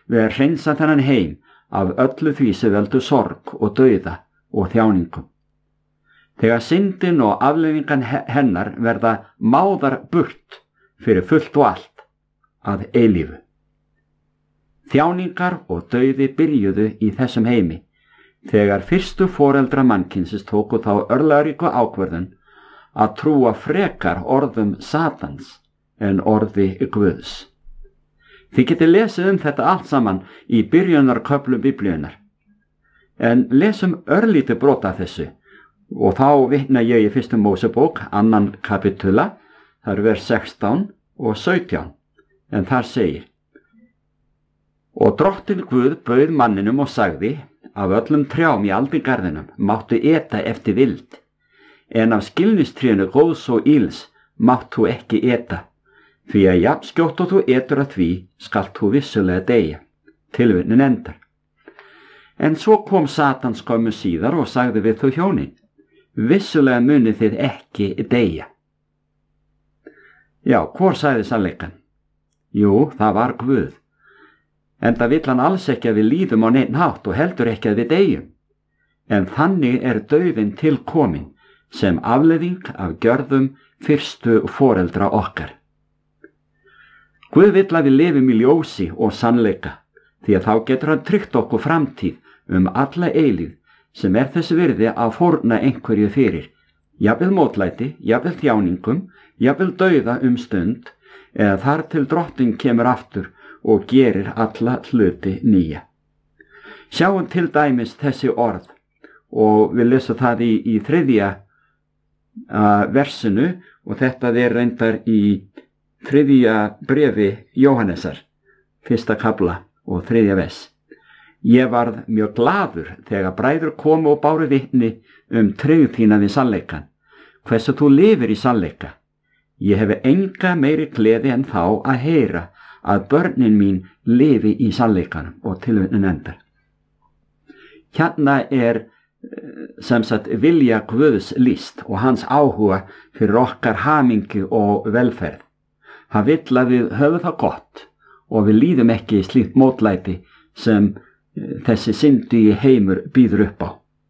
við að hreinsa þennan heim af öllu því sem veldur sorg og dauða og þjáningum. Þegar syndin og afleiðingan hennar verða máðar burt fyrir fullt og allt að eilífu. Þjáningar og dauði byrjuðu í þessum heimi þegar fyrstu foreldra mannkynsins tóku þá örlagaríku ákvörðun að trúa frekar orðum Satans en orði Guðs. Þið getið lesið þetta allt saman í byrjunarköflum Biblíunnar. En lesum örlítið brot af þessu og þá vitna ég í 1. Mósebók, 2. kapitula, það eru vers 16 og 17, en þar segir: Og drottinn Guð bauð manninum og sagði: Af öllum trjám í aldingarðinum máttu eta eftir vild, en af skilnistrénu góðs og íls mátt þú ekki eta, því að jafn skjótt og þú etur að því skalt þú vissulega deyja. Tilvitnun endar. En svo kom Satan skömmu síðar og sagði við þau hjónin: Vissulega munið þið ekki deyja. Já, hvor sagði sannleikann? Jú, það var Guð. Enda vill hann alls ekki að við líðum á neinn hátt og heldur ekki að við deyjum. En þannig er dauðinn til komin sem afleiðing af gjörðum fyrstu foreldra okkar. Guð vill að við lifum í ljósi og sannleika, því að þá getur hann tryggt okkur framtíð alla eilíð sem er þess virði að fórna einhverju fyrir, jafnvel mótlæti, jafnvel þjáningum, jafnvel dauða stund, eða þar til drottinn kemur aftur og gerir alla hluti nýja. Sjáum til dæmis þessi orð og við lesum það í 3. versinu og þetta er reyndar í 3. brefi Jóhannesar, 1. kafla og 3. vers. Ég varð mjög glaður þegar bræður komu og báru vitni tryggð þína við sannleikann, hversu þú lifir í sannleika. Ég hefi enga meiri gleði en þá að heyra að börnin mín lifi í sannleikanum, og tilvitnun endar. Hérna er sem sagt vilja Guðs lýst og hans áhuga fyrir okkar hamingju og velferð. Hann vill að við höfum það gott og við líðum ekki í slíkt mótlæti sem þessi syndi heimur býður upp á.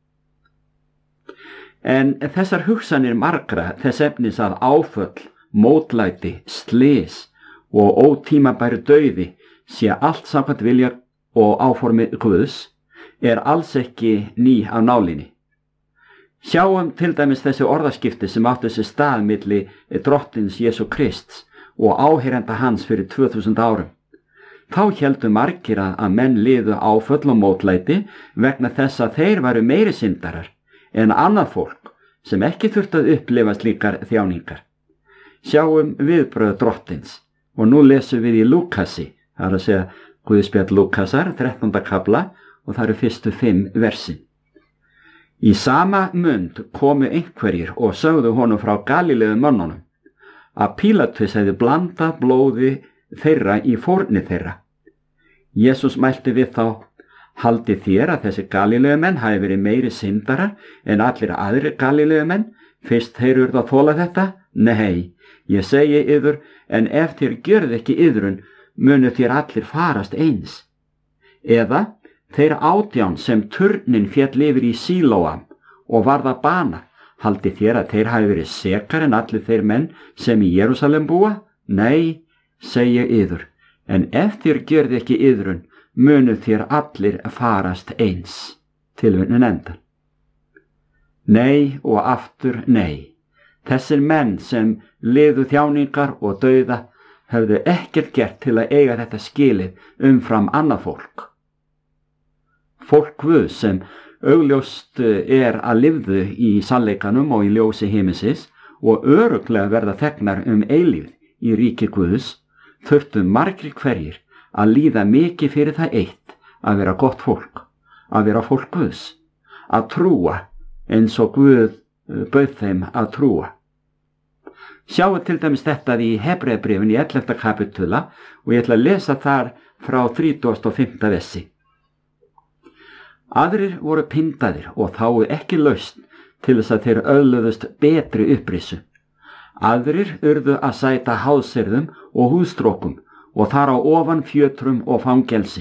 En þessar hugsanir margra þess efnis að áföll, mótlæti, slys og ótímabæru dauði sé allt samkvæmt vilja og áformi Guðs er alls ekki ný af nálinni. Sjáum til dæmis þessi orðaskipti sem áttu sér stað milli drottins Jesú Krists og áheyrenda hans fyrir 2000 árum. Þá héldu margir að menn liðu áföll og mótlæti vegna þess að þeir væru meiri syndarar en annað fólk sem ekki þurfti að upplifa slíkar þjáningar. Sjáum viðbrögð drottins og nú lesum við í Lúkasi, það er að segja Guðspjall Lúkasar, 13. kafla og það eru fyrstu 5 versin. Í sama mund komu einhverjir og sögðu honum frá Galílegu mönnunum að Pílatus hefði blandað blóði þeirra í fórni þeirra. Jesús mælti við þá: Haldið þér að þessi Galílegu menn hafi verið meiri syndarar en allir aðrir Galílegu menn, fyrst þeir urðu að þola þetta? Nei, ég segi yður, en ef þér gjörð ekki iðrun, munu þér allir farast eins. Eða þeir 18 sem turnin féll yfir í Sílóam og varð að bana, haldið þér að þeir hafi verið sekar en allir þeir menn sem í Jerúsalem búa? Nei, segi ég yður, en ef þér gjörð ekki iðrun, munu þér allir farast eins. Tilvitnun endar. Nei og aftur nei. Þessir menn sem liðu þjáningar og dauða höfðu ekkert gert til að eiga þetta skilið umfram annað fólk. Fólk Guðs sem augljóst er að lifðu í sannleikanum og í ljósi himinsins og örugglega verða þegnar eilífð í ríki Guðs, þurftu margir hverjir að líða mikið fyrir það eitt að vera gott fólk, að vera fólk Guðs, að trúa eins og Guð bauð þeim að trúa. Sjáu til dæmis þetta í Hebreabréfinu í 11. kapitula og ég ætla að lesa þar frá 35. versi. Aðrir voru pyndaðir og þáu ekki lausn til þess að þeir öðluðust betri upprissu. Aðrir urðu að sæta hásirðum og húðstrókum og þar á ofan fjötrum og fangelsi.